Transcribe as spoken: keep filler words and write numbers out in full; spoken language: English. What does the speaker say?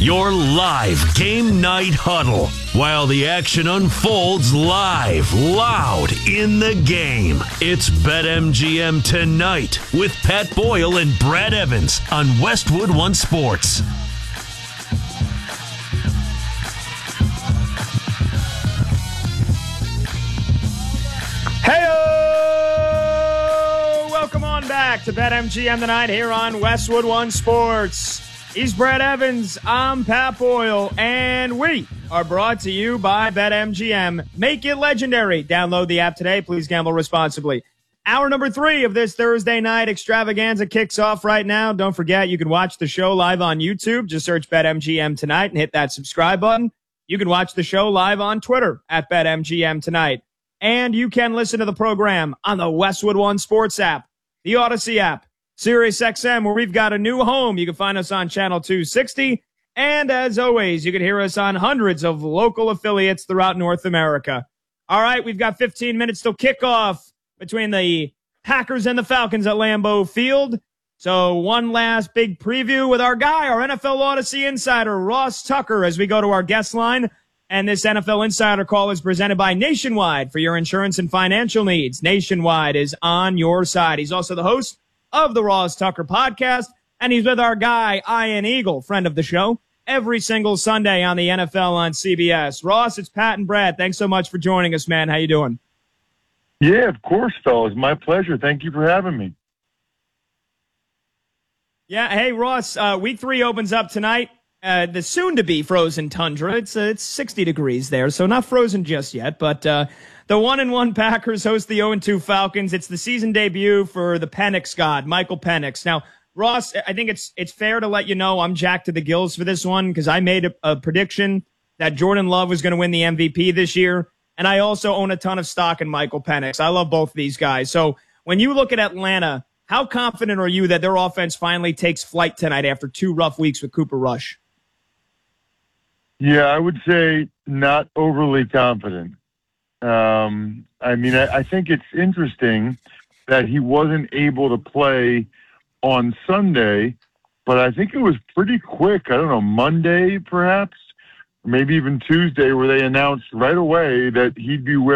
Your live game night huddle while the action unfolds live, loud in the game. It's BetMGM Tonight with Pat Boyle and Brad Evans on Westwood One Sports. Hey-o! Welcome on back to BetMGM Tonight here on Westwood One Sports. He's Brad Evans, I'm Pat Boyle, and we are brought to you by BetMGM. Make it legendary. Download the app today. Please gamble responsibly. Hour number three of this Thursday night extravaganza kicks off right now. Don't forget, you can watch the show live on YouTube. Just search BetMGM Tonight and hit that subscribe button. You can watch the show live on Twitter at BetMGM Tonight. And you can listen to the program on the Westwood One Sports app, the Odyssey app, SiriusXM, where we've got a new home. You can find us on Channel two sixty. And as always, you can hear us on hundreds of local affiliates throughout North America. All right, we've got fifteen minutes till kickoff between the Packers and the Falcons at Lambeau Field. So one last big preview with our guy, our N F L Odyssey insider, Ross Tucker, as we go to our guest line. And this N F L Insider Call is presented by Nationwide for your insurance and financial needs. Nationwide is on your side. He's also the host of the Ross Tucker podcast, and he's with our guy, Ian Eagle, friend of the show, every single Sunday on the N F L on C B S. Ross, it's Pat and Brad. Thanks so much for joining us, man. How you doing? Yeah, of course, fellas. My pleasure. Thank you for having me. Yeah, hey, Ross, uh, week three opens up tonight. Uh, the soon-to-be frozen tundra. It's uh, it's sixty degrees there, so not frozen just yet. But uh, the one and one Packers host the oh and two Falcons. It's the season debut for the Penix god, Michael Penix. Now, Ross, I think it's it's fair to let you know I'm jacked to the gills for this one because I made a, a prediction that Jordan Love was going to win the M V P this year, and I also own a ton of stock in Michael Penix. I love both of these guys. So when you look at Atlanta, how confident are you that their offense finally takes flight tonight after two rough weeks with Cooper Rush? Yeah, I would say not overly confident. Um, I mean, I, I think it's interesting that he wasn't able to play on Sunday, but I think it was pretty quick. I don't know, Monday perhaps, maybe even Tuesday, where they announced right away that he'd be wearing